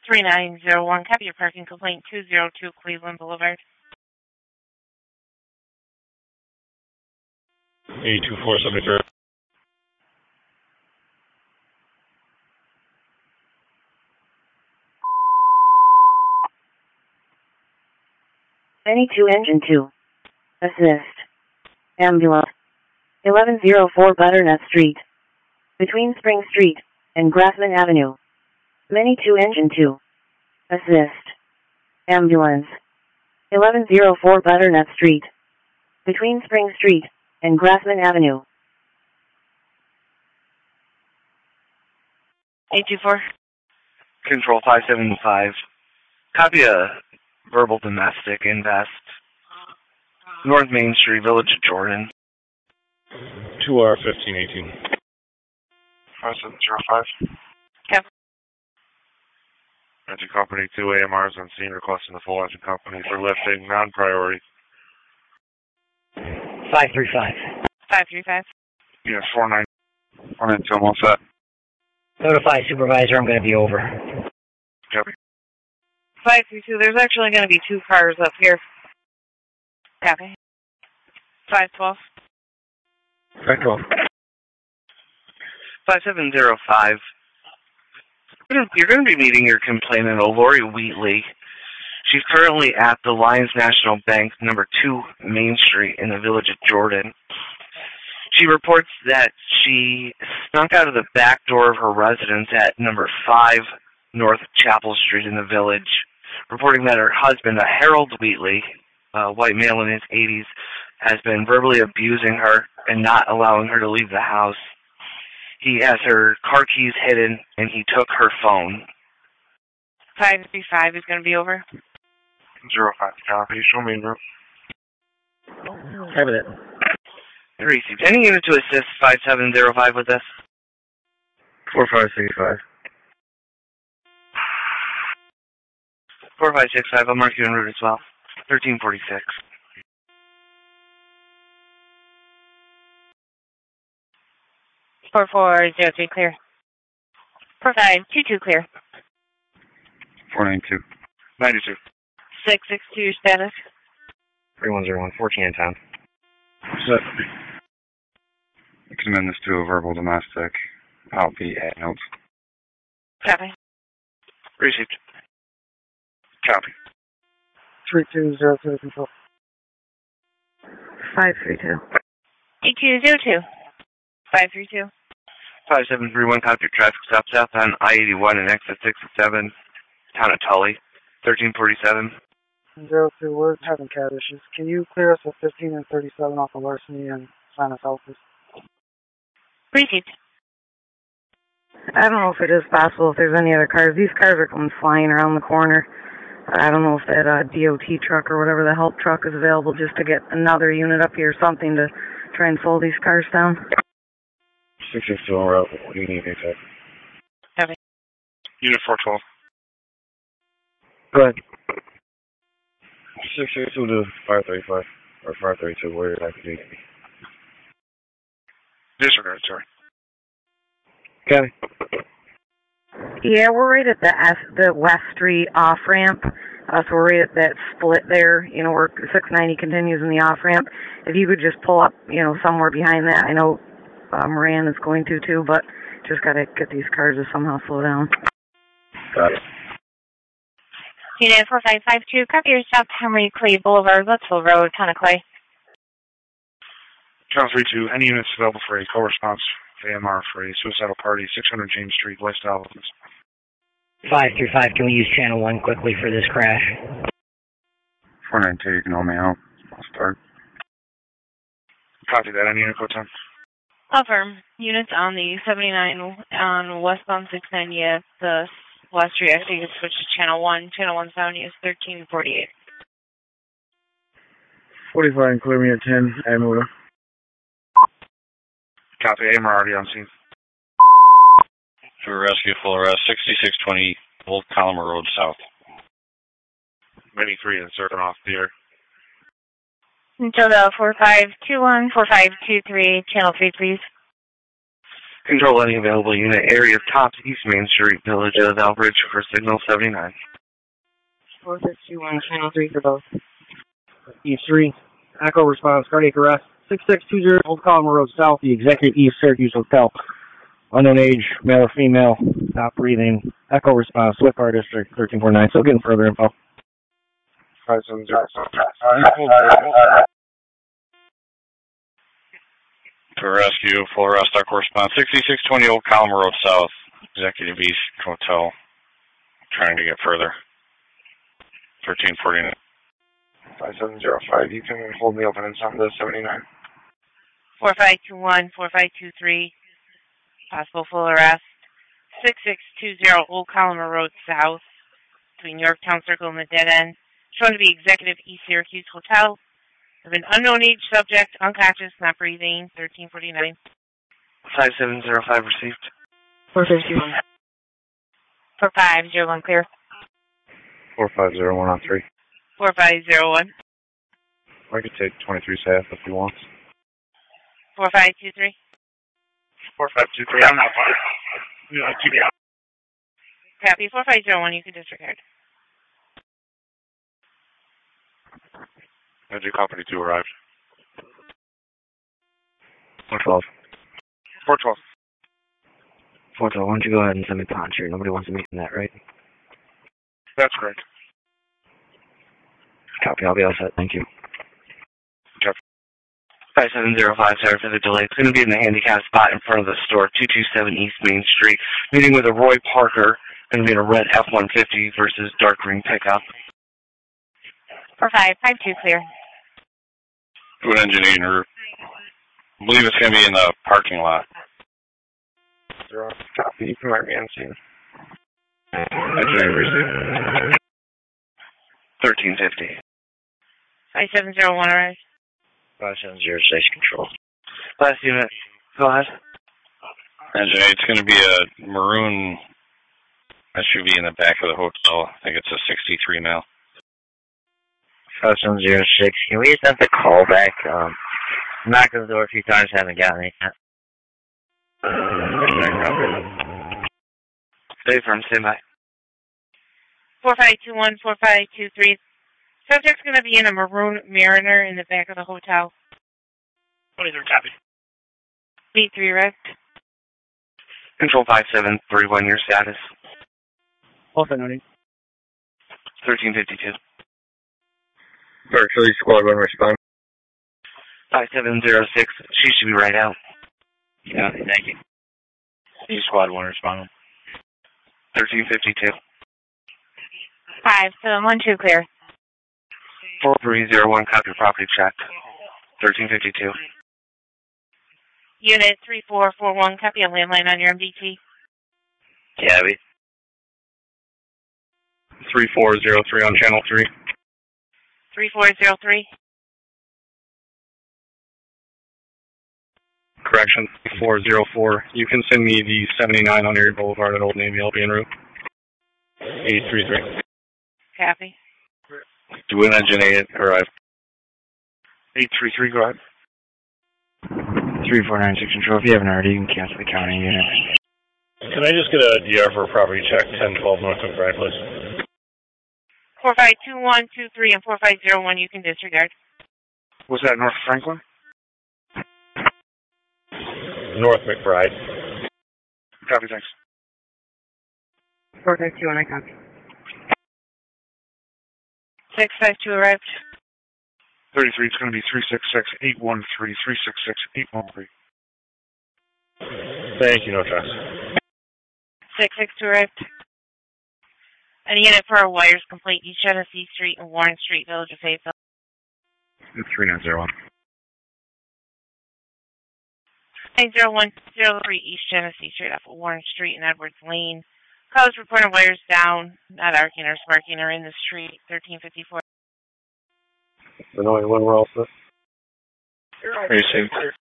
3901, copy your parking complaint, 202 Cleveland Boulevard. 82473. Any 2 engine 2. Assist. Ambulance. 1104 Butternut Street. Between Spring Street and Grassman Avenue. Many 2 engine 2. Assist. Ambulance. 1104 Butternut Street. Between Spring Street and Grassman Avenue. 824. Control 575. Copy a verbal domestic invest. North Main Street, Village of Jordan. 2R1518. 5705. Cap. Engine Company 2 AMRs on scene requesting the full engine company for lifting non-priority. 535. 535. Yes, 49. 192, I'm all set. Notify supervisor I'm going to be over. Copy. 532, there's actually going to be 2 cars up here. Copy. 512. 512. 5705. You're going to be meeting your complainant, Lori Wheatley. She's currently at the Lions National Bank, number 2 Main Street in the Village of Jordan. She reports that she snuck out of the back door of her residence at number 5 North Chapel Street in the village, reporting that her husband, Harold Wheatley, a white male in his 80s, has been verbally abusing her and not allowing her to leave the house. He has her car keys hidden, and he took her phone. 535 is going to be over. 05, copy. Show me, bro. Have it. Received. Any unit to assist 5705 with this? 4565. 4565, I'll mark you en route as well. 1346. 4403 clear. 4522 clear. 492. 92. 662 status. 3101, 14 in town. Set. You can amend this to a verbal domestic. I'll be at notes. Copy. Received. Copy. 3202 control. 532. 8202. 532. 5731, copy your traffic stop south on I-81 and exit 67, town of Tully. 1347. 02, we're having cat issues. Can you clear us at 15 and 37 off of Larceny and sign us out, please? Received. I don't know if it is possible if there's any other cars. These cars are coming flying around the corner. I don't know if that DOT truck or whatever the help truck is available just to get another unit up here or something to try and slow these cars down. 662 on route. What do you need, ASAP? Copy. Unit 412. Go ahead. 662 to 535. Or 532, where you're at the DP. Disregard, sorry. Copy. Yeah, we're right at the West Street off-ramp. So we're right at that split there, you know, where 690 continues in the off-ramp. If you could just pull up, you know, somewhere behind that. I know Moran is going to too, but just got to get these cars to somehow slow down. Got it. Unit 4552, copy your stop, Henry Clay Boulevard, Lutzville Road, Town of Clay. Channel 32, any units available for a co-response AMR for a suicidal party, 600 James Street, West Alabama. 535, can we use channel 1 quickly for this crash? 492, you can hold me out. I'll start. Copy that. Any unit code 10? Affirm. Units on the 79 on westbound 690 at the West Street. Actually, you can switch to channel 1. Channel 170 is 1348. 45 and clear me at 10. Amuda. Copy. AMR already on scene. For rescue, full arrest, 6620 Old Collimer Road South. Mini 3 and serving off the air. Until the 4521, 4523, channel 3, please. Control any available unit area tops East Main Street, Village of Elbridge for signal 79. 4621, channel 3 for both. E3, Echo response, cardiac arrest, 6620 Old Column Road South, the Executive East Syracuse Hotel. Unknown age, male or female, not breathing. Echo response, Swift Bar District, 1349. Still getting further info. 570. For rescue, full arrest, our correspondent 6620 Old Column Road South, Executive East Hotel. Trying to get further. 1349. 5705, you can hold me open and sound the 79. 4521, 4523. Possible full arrest. 6620 Old Column Road South, between Yorktown Circle and the dead end. Shown to be Executive East Syracuse Hotel. Of an unknown age subject, unconscious, not breathing, 1349. 5705 received. 451. 4501 clear. 4501 on 3. 4501. I could take 23 south if you want. 4523. 4523, I'm not fine. Keep me out. Copy. 4501, you can disregard. Energy Company 2 arrived. 412. 412. 412, why don't you go ahead and send me Poncher? Nobody wants to meet in that, right? That's correct. Copy, I'll be all set. Thank you. 5705, sorry for the delay. It's going to be in the handicap spot in front of the store, 227 East Main Street. Meeting with a Roy Parker. Going to be in a red F-150 versus dark green pickup. 4552 clear. To an engineer. I believe it's going to be in the parking lot. Copy, you can mark me on scene. Engineer received. 1350. 5701 arrived. 570 station control. Last unit, go ahead. Engineer, it's going to be a maroon SUV in the back of the hotel. I think it's a 63 mile. 5706, can we just have the call back? Knocked on the door a few times, haven't gotten it yet. Stay firm, stand by. 4521, 4523. Subject's going to be in a maroon Mariner in the back of the hotel. 23 copy. B3 wrecked. Control 5731, your status. Also noting. 1352. Virtually squad 1 respond. 5706, she should be right out. Yeah, thank you. E squad 1 responding. 1352. 5712 clear. 4301, copy property check. 1352. Unit 3441, copy a landline on your MDT. Cabby. 3403 on channel 3. 3403. Correction, 404. You can send me the 79 on Erie Boulevard at Old Navy. I'll be en route. 833. Copy. To an engineer arrived. 833, go ahead. 3496 control. If you haven't already, you can cancel the county unit. Can I just get a DR for a property check, 1012 North McBride, please? 452123 and 4501, you can disregard. Was that North Franklin? North McBride. Copy, thanks. 451, I copy. 652 arrived. 33, it's going to be 366-813, 366-813. Thank you, no trust. 662 arrived. And unit for our wires complete, East Genesee Street and Warren Street, Village of Fayetteville. It's 3901. 90103 East Genesee Street off of Warren Street and Edwards Lane. Callers reporting wires down, not arcing or sparking, are in the street, 1354. The knowing when we're all set. Received.